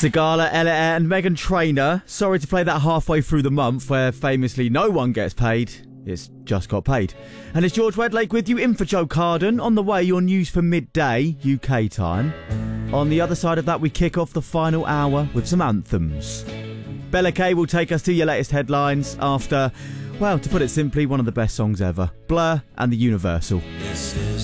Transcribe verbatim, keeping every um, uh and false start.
Sigala, Elliott and Meghan Trainor. Sorry to play that halfway through the month where famously no one gets paid. It's just got paid. And it's George Wedlake with you in for Joe Carden. On the way, your news for midday, U K time. On the other side of that, we kick off the final hour with some anthems. Bella Kay will take us to your latest headlines after, well, to put it simply, one of the best songs ever. Blur and the Universal. This is